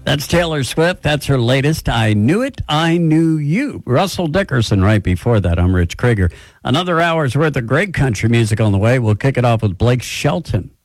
That's Taylor Swift. That's her latest, I Knew It, I Knew You. Russell Dickerson right before that. I'm Rich Krieger. Another hour's worth of great country music on the way. We'll kick it off with Blake Shelton.